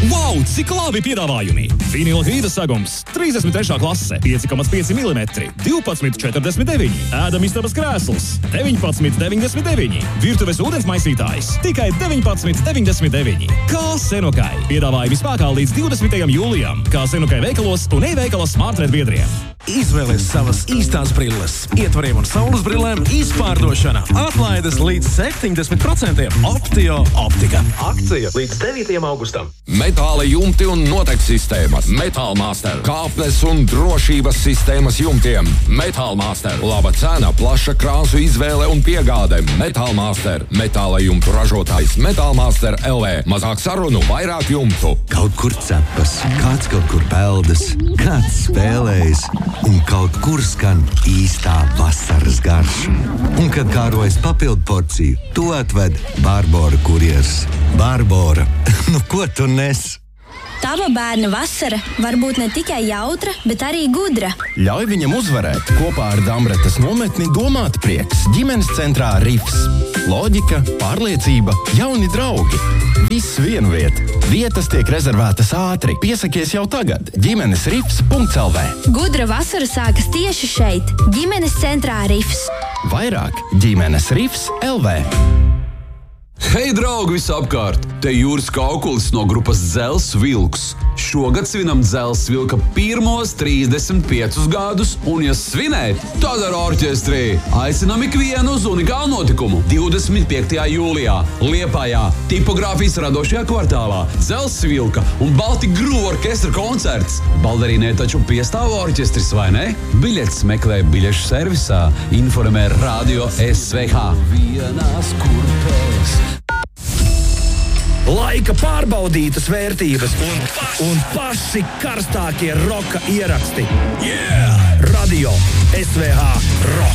Wow, cik labi piedāvājumi! Vinila hīda sagums 33. klase 5,5 mm 12,49. Ēdamistabas krēsls 19,99. Virtuves ūdens maisītājs tikai 19,99. Kā Senukai. Piedāvājumi spēkā līdz 20. jūlijam. Kā Senukai veikalos un e-veikalos Smartred biedriem. Izvēlies savas īstās brilles. Ietvariem un saules brillēm izpārdošana. Atlaides līdz 70%. Optio optika. Akcija līdz 9. augustam. Metāla jumti un noteku sistēmas. Metālmaster. Kāpnes un drošības sistēmas jumtiem. Metālmaster. Laba cena, plaša krāsu izvēle un piegāde. Metālmaster. Metāla jumtu ražotājs Metālmaster LV. Mazāk sarunu, vairāk jumtu. Kaut kur cepas, kāds kaut kur peldas, kāds spēlējas. Un kaut kur skan īstā vasaras garša. Un, kad kārojas papildu porciju, to atved Barbora kurjers. Barbora, nu ko tu nes? Tava bērna vasara var būt ne tikai jautra, bet arī gudra. Ļauj viņam uzvarēt. Kopā ar Damretes nometni domāt prieks. Ģimenes centrā Rifs. Loģika, pārliecība, jauni draugi. Viss vienviet. Vietas tiek rezervētas ātri. Piesakies jau tagad. ģimenesrifs.lv. Gudra vasara sākas tieši šeit. Ģimenes centrā Rifs. Vairāk ģimenesrifs.lv. Hei, draugi visapkārt! Te Jūras Kaukulis no grupas Dzels Vilks. Šogad svinam Dzels Vilka pirmos 35 gadus, un, ja svinēt, tad ar orķestrī. Aicinam ikvienu uz unikālu notikumu 25. jūlijā Liepājā, Tipogrāfijas radošajā kvartālā. Dzels Vilka un Balti Groove orkestra koncerts. Baldarīnē taču piestāv orķestris, vai ne? Biļetes meklē biļešu servisā. Informē Radio SVH. Vienās kurpēs. Laika pārbaudītas vērtības un paši karstākie roka ieraksti. Yeah! Radio SVH Rock.